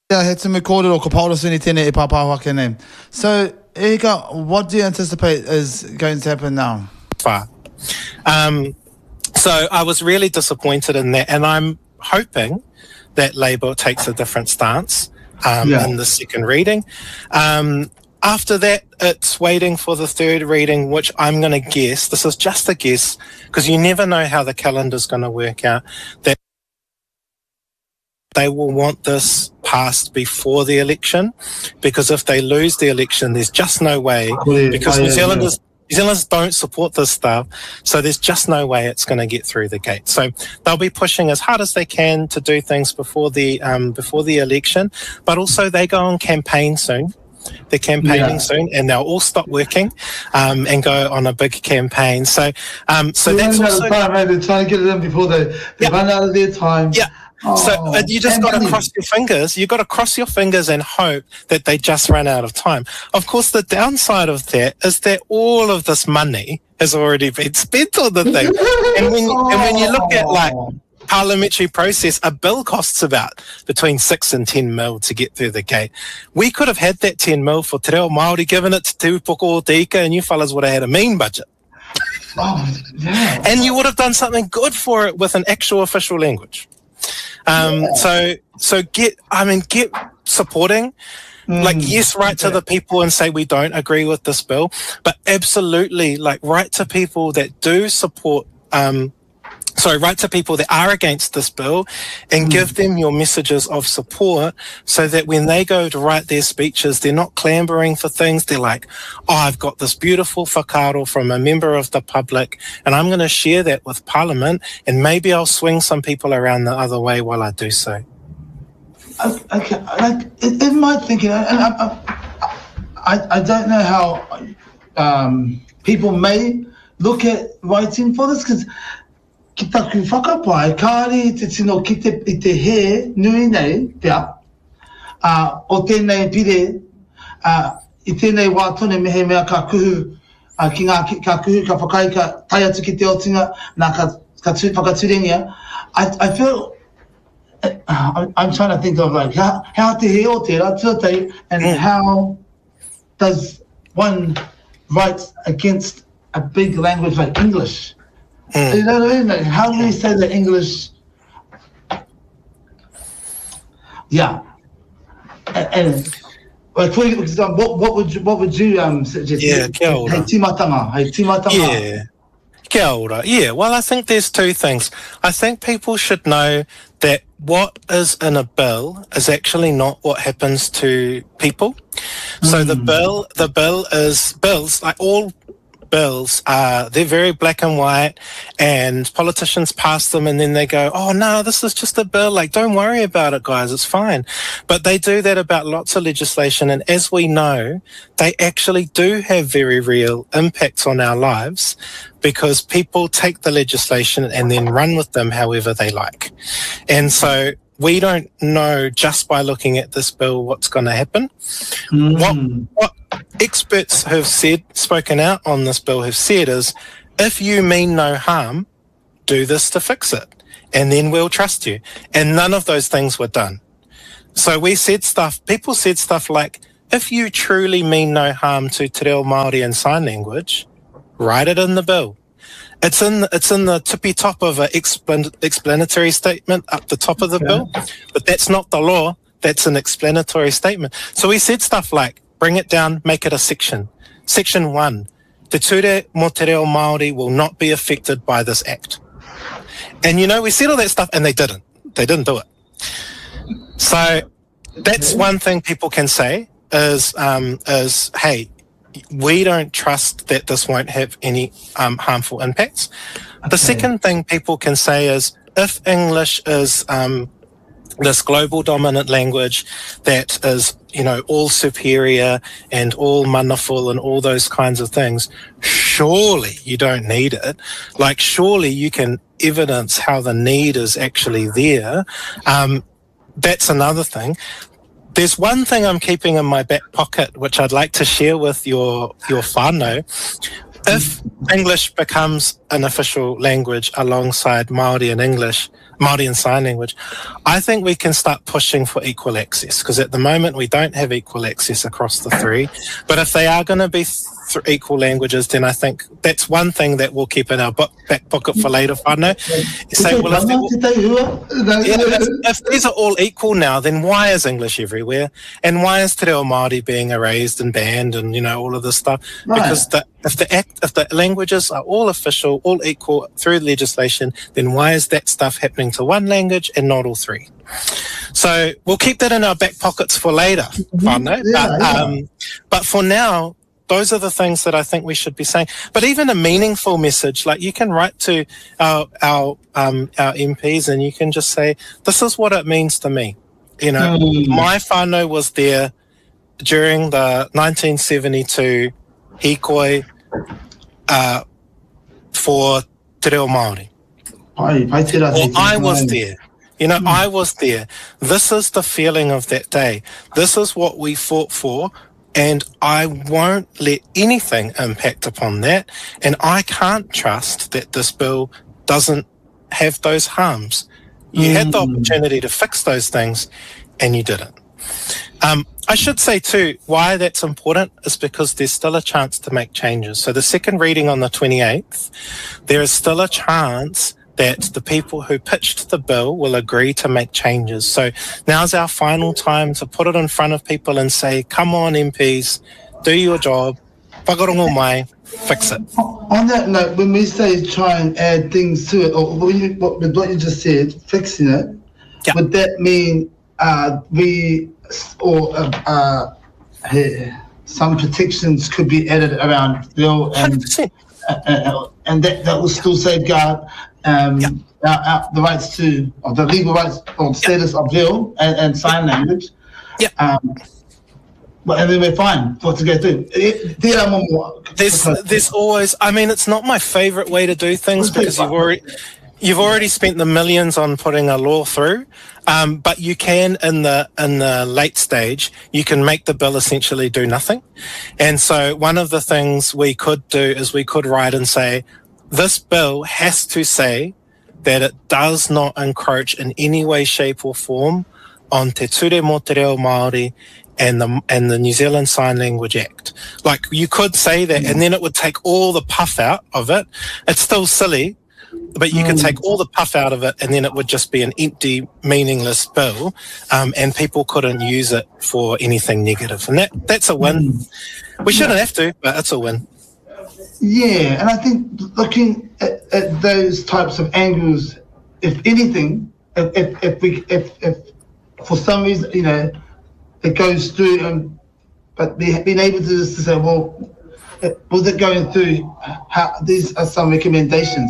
Yeah, he te me kōrero ko Paolo suni tēnei e pāpāwa ke nei. So, Eka, what do you anticipate is going to happen now? Far. So I was really disappointed in that, and I'm hoping that Labour takes a different stance in the second reading. After that, it's waiting for the third reading, which I'm going to guess, this is just a guess, because you never know how the calendar's going to work out, that they will want this passed before the election, because if they lose the election, there's just no way, because New Zealanders don't support this stuff, so there's just no way it's going to get through the gate. So they'll be pushing as hard as they can to do things before the election, but also they go on campaign soon. They're campaigning soon, and they'll all stop working and go on a big campaign. So that's also time, right? They're trying to get it in before they run out of their time. Yeah. So you just got to cross your fingers. You got to cross your fingers and hope that they just run out of time. Of course, the downside of that is that all of this money has already been spent on the thing. And when you look at like parliamentary process, a bill costs about between 6 and 10 mil to get through the gate. We could have had that 10 mil for Te Reo Māori, given it to Tupoko o Te Ika, and you fellas would have had a mean budget. And you would have done something good for it with an actual official language. So get supporting, like, yes, write to the people and say we don't agree with this bill, but absolutely, like, write to people that do support, write to people that are against this bill and give them your messages of support, so that when they go to write their speeches, they're not clambering for things. They're like, oh, I've got this beautiful whakaaro from a member of the public, and I'm going to share that with Parliament, and maybe I'll swing some people around the other way while I do so. Okay, like, in my thinking, and I don't know how people may look at writing for this, because ki taku whakapai, kāre te tino ki te he nui nei, pia, o tēnei pire, I tēnei wā tone mehe mea ka kuhu, ki ngā ka kuhu, ka whakai ka tai atu ki te otinga, nā ka whakaturengia. I feel, I'm trying to think of, like, how te he o tērā tuatai, and how does one write against a big language like English? You know what I mean? Like, how do we say the English? Yeah, and like, for example, what would you suggest? Yeah, kia ora. Hei timatanga. Yeah, kia ora. Yeah, well, I think there's two things. I think people should know that what is in a bill is actually not what happens to people. So the bill is bills, like all bills, they're very black and white, and politicians pass them and then they go, oh no, this is just a bill, like, don't worry about it, guys, it's fine. But they do that about lots of legislation, and as we know, they actually do have very real impacts on our lives, because people take the legislation and then run with them however they like. And so we don't know just by looking at this bill what's going to happen. What experts have spoken out on this bill have said is, if you mean no harm, do this to fix it, and then we'll trust you. And none of those things were done. So people said stuff like, if you truly mean no harm to Te Reo Māori and sign language, write it in the bill. It's in the tippy top of an explanatory statement up the top of the bill, but that's not the law. That's an explanatory statement. So we said stuff like, bring it down, make it a section. Section 1, Te ture mo Te Reo Māori will not be affected by this act. And, you know, we said all that stuff and they didn't. They didn't do it. So that's one thing people can say is hey, we don't trust that this won't have any harmful impacts. The second thing people can say is, if English is this global dominant language that is, you know, all superior and all manawhul and all those kinds of things, surely you don't need it. Like, surely you can evidence how the need is actually there. That's another thing. There's one thing I'm keeping in my back pocket, which I'd like to share with your whānau. If English becomes an official language alongside Māori and English, Māori and Sign Language, I think we can start pushing for equal access, because at the moment we don't have equal access across the three. But if they are going to be equal languages, then I think that's one thing that we'll keep in our back pocket for later, whānau. Say, well, if these are all equal now, then why is English everywhere? And why is Te Reo Māori being erased and banned and, all of this stuff? Right. Because if the languages are all official, all equal through legislation, then why is that stuff happening to one language and not all three? So we'll keep that in our back pockets for later, whānau. But for now, those are the things that I think we should be saying. But even a meaningful message, like you can write to our MPs and you can just say, this is what it means to me. My whānau was there during the 1972 hikoi for Te Reo Māori. I was there. I was there. This is the feeling of that day. This is what we fought for. And I won't let anything impact upon that. And I can't trust that this bill doesn't have those harms. You had the opportunity to fix those things and you didn't. I should say too, why that's important is because there's still a chance to make changes. So the second reading on the 28th, there is still a chance that the people who pitched the bill will agree to make changes. So now's our final time to put it in front of people and say, come on, MPs, do your job, whakarongo mai, fix it. On that note, when we say try and add things to it, or what you just said, fixing it, would that mean some protections could be added around bill and that will still safeguard the rights to, or the legal rights or status of bill and sign language. And then we're fine for it to go through. There's always, it's not my favourite way to do things because you've already spent the millions on putting a law through, but you can in the late stage, you can make the bill essentially do nothing. And so one of the things we could do is we could write and say, this bill has to say that it does not encroach in any way, shape or form on Te Ture Mo Te Reo Māori and the New Zealand Sign Language Act. Like you could say that and then it would take all the puff out of it. It's still silly, but you could take all the puff out of it and then it would just be an empty, meaningless bill, and people couldn't use it for anything negative. And that's a win. We shouldn't have to, but it's a win. Yeah, and I think looking at those types of angles, if anything, if for some reason, it goes through, but being able to just say, well, was it going through? These are some recommendations,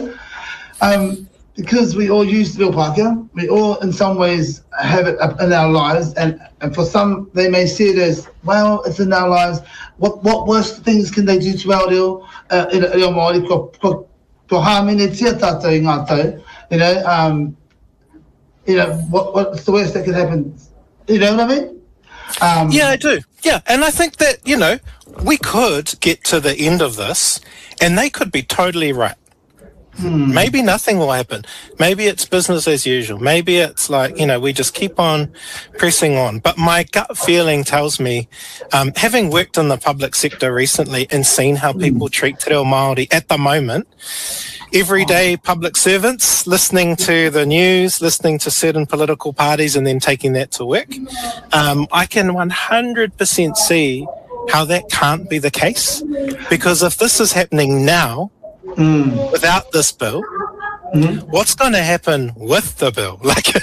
because we all use Bill Parker, we all in some ways have it in our lives, and for some they may see it as, well, it's in our lives. What worse things can they do to our reo Māori ko hāmene tia tātou I ngā tau, what's the worst that could happen? You know what I mean? Yeah, I do. Yeah, and I think that, we could get to the end of this and they could be totally right. Maybe nothing will happen. Maybe it's business as usual. Maybe it's like, we just keep on pressing on. But my gut feeling tells me, having worked in the public sector recently and seen how people treat Te Reo Māori at the moment, everyday public servants listening to the news, listening to certain political parties and then taking that to work, I can 100% see how that can't be the case. Because if this is happening now, without this bill, what's going to happen with the bill?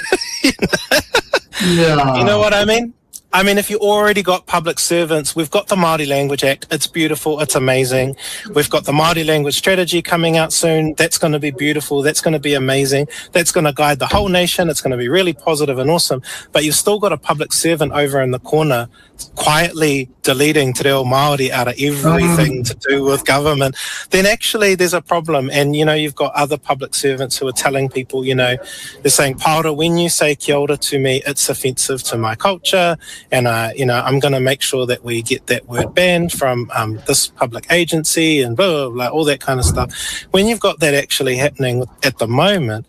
You know what I mean? If you already got public servants, we've got the Māori Language Act. It's beautiful. It's amazing. We've got the Māori Language Strategy coming out soon. That's going to be beautiful. That's going to be amazing. That's going to guide the whole nation. It's going to be really positive and awesome. But you've still got a public servant over in the corner quietly deleting Te Reo Māori out of everything to do with government. Then actually there's a problem. And, you've got other public servants who are telling people, they're saying, Paora, when you say kia ora to me, it's offensive to my culture. And, I'm going to make sure that we get that word banned from this public agency and blah, blah, blah, all that kind of stuff. When you've got that actually happening at the moment,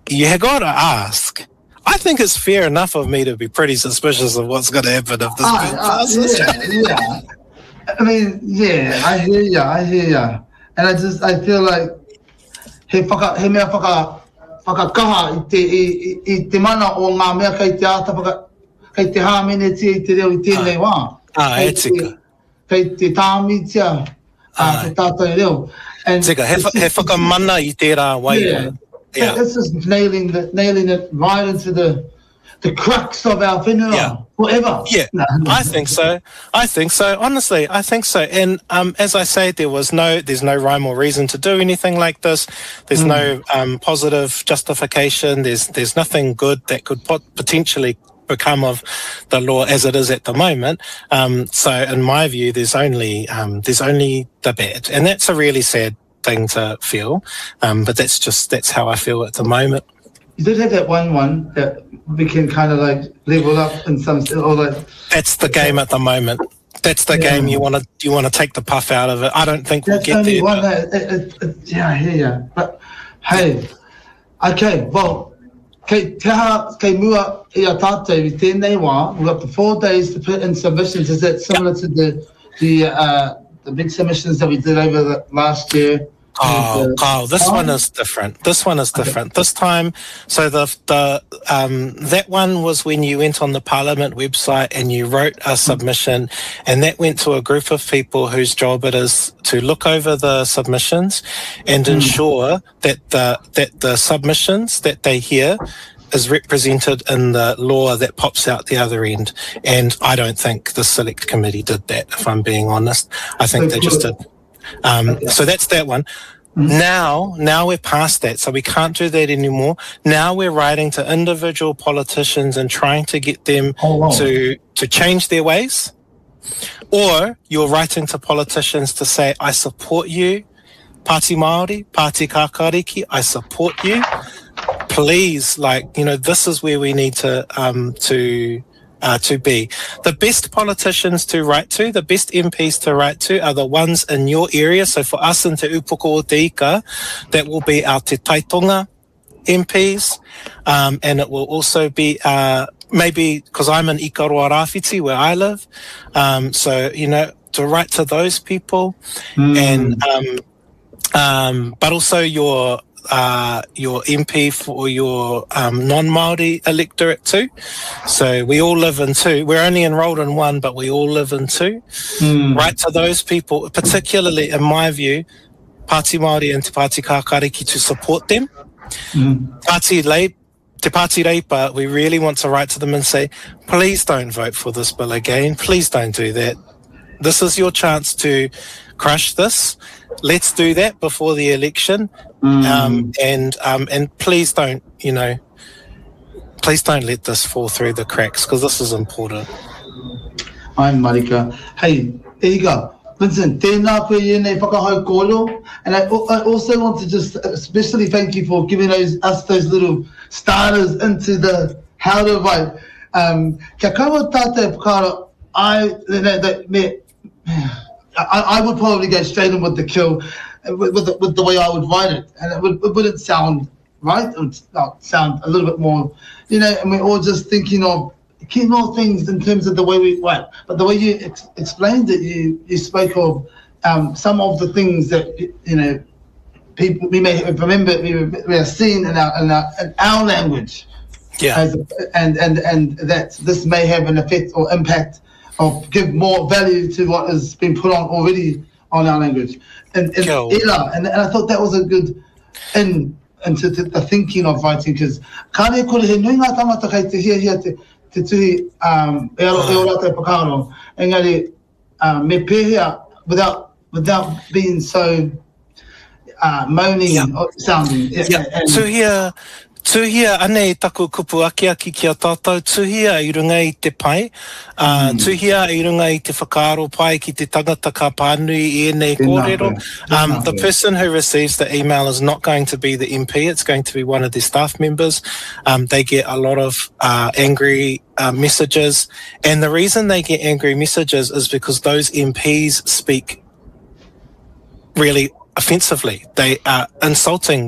you got to ask. I think it's fair enough of me to be pretty suspicious of what's going to happen if this bill passes. Yeah. I mean, yeah, I hear ya. And I feel like he mea whakakaha I te mana o ngā mea kei te ata kei te hāmene tia I te reo I tēnei wā. E tika. Kei te tāmi tia te tātai reo. Tika, he whakamana I tērā wai. Yeah. This is nailing it right into the crux of our whenua forever. Yeah, no. I think so. Honestly, I think so. And as I say, there's no rhyme or reason to do anything like this. There's no positive justification. There's nothing good that could potentially become of the law as it is at the moment. So in my view, there's only the bad, and that's a really sad thing to feel. But that's how I feel at the moment. You did have that one that we can kind of like level up in some, or like. That's the game at the moment. That's the game you want to take the puff out of it. I don't think we'll get there. One I hear you. But hey, okay, well, kei mua I a tātou I tēnei wā. We've got the 4 days to put in submissions. Is that similar to the big submissions that we did over the last year? Kyle, this one is different. This time, so that one was when you went on the Parliament website and you wrote a submission, and that went to a group of people whose job it is to look over the submissions and ensure that the submissions that they hear is represented in the law that pops out the other end. And I don't think the Select Committee did that, if I'm being honest. I think they just did. So that's that one. Now we're past that, so we can't do that anymore. Now we're writing to individual politicians and trying to get them to change their ways. Or you're writing to politicians to say, I support you, Pāti Māori, Pāti Kākāriki, I support you. Please, this is where we need to be. The best politicians to write to, the best MPs to write to are the ones in your area. So for us in Te Upoko o Te Ika, that will be our Te Taitonga MPs, and it will also be maybe because I'm in Ikaroa Rāwhiti where I live, so to write to those people, and but also your MP for your non-Māori electorate too. So we all live in two. We're only enrolled in one, but we all live in two. Right to those people, particularly in my view, Pāti Māori and Te Pāti Kākāriki, to support them. Te Pāti Reipa, we really want to write to them and say, please don't vote for this bill again. Please don't do that. This is your chance to crush this. Let's do that before the election, and please don't, please don't let this fall through the cracks, because this is important. I'm Marika. Hey, there you go. Vincent, tēnā koe ienei whakahau kōrero, and I also want to just especially thank you for giving us those little starters into the how to vote. Kia kaua tātou whakaro, I would probably go straight in with the kill, with the way I would write it, and it wouldn't sound right. It would sound a little bit more, and we're all just thinking of keeping all things in terms of the way we write. But the way you explained it, you spoke of some of the things that people we may remember we are seeing in our language, and that this may have an effect or impact, or give more value to what has been put on already on our language. And I thought that was a good into the thinking of writing, because kāre kore he nui ngā tamata kei te hia te tuhi e ora te pakaro, engari me pēhea without being so moaning sounding. Tuhia anei taku kupu aki kia tātou, tuhia I runga I te pai, tuhia I runga I te whakaaro pai ki te tangata ka pānui I enei kōrero. The person who receives the email is not going to be the MP, it's going to be one of their staff members. They get a lot of angry messages, and the reason they get angry messages is because those MPs speak really offensively. They are insulting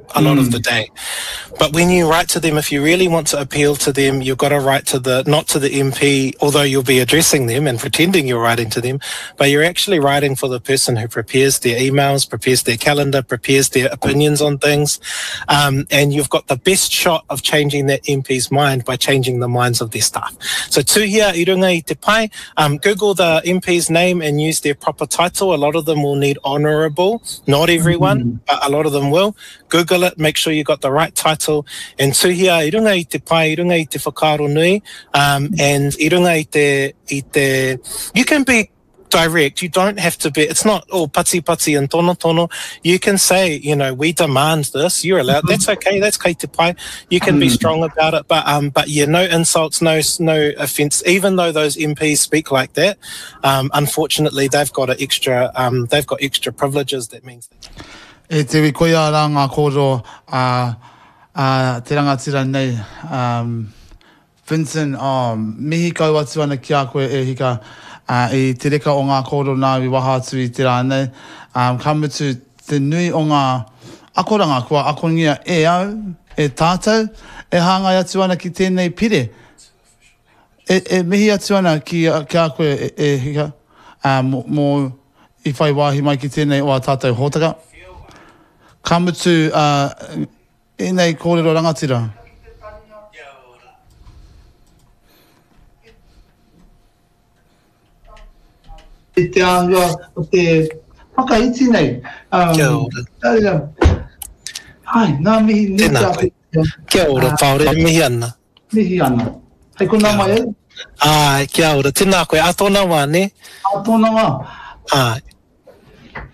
a lot of the day. But when you write to them, if you really want to appeal to them, you've got to write to not to the MP, although you'll be addressing them and pretending you're writing to them, but you're actually writing for the person who prepares their emails, prepares their calendar, prepares their opinions on things. And you've got the best shot of changing that MP's mind by changing the minds of their staff. So tuhia I runga I te pai, Google the MP's name and use their proper title. A lot of them will need honourable, not everyone, but a lot of them will. Google it, make sure you got the right title, and tuhia I runga I te pai, I runga I te whakaaro nui, and I runga I te, you can be direct, you don't have to be, it's not all pati and tono. You can say, you know, we demand this, you're allowed, that's okay, that's kei te pai. You can be strong about it, but yeah, no insults, no offence, even though those MPs speak like that, unfortunately they've got extra privileges. That means E te wikoia rā ngā kōro te rangatira nei, Vincent, mihi kau atu ana ki a koe e hika I te reka o ngā kōro nā I waha atu I te rānei. Ka mutu te nui o ngā akoranga kua akongia e au, e tātou, e hāngai atu ana ki tēnei pire. E mihi atu ana ki a koe e hika, mō I whai wāhi mai ki tēnei o a tātou hōtaka. Ka mutu e nei kōrero rangatira. Te anga o te whakaiti nei. Kia ora. Hai, nā mihi ni Tēnā koe. Kia ora, Paore, mihi ana. Mihi ana. Hei ko nā mai e? Ai, kia ora, tēnā koe, a tōna wā, ne? A tōna wā. Ai.